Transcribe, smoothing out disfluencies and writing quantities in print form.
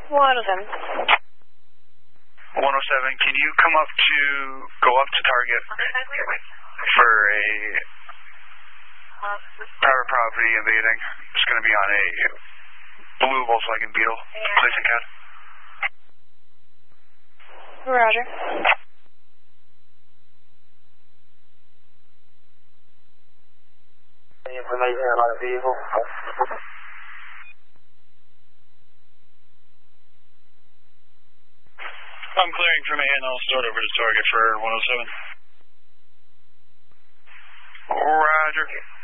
107. 107, can you go up to target for a private property invading? It's going to be on a blue Volkswagen Beetle, placing CAD. Roger. Information on a vehicle. I'm clearing from A and I'll start over to target for 107. Roger.